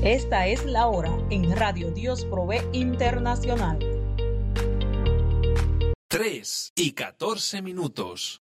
Esta es la hora en Radio Dios Provee Internacional. 3:14.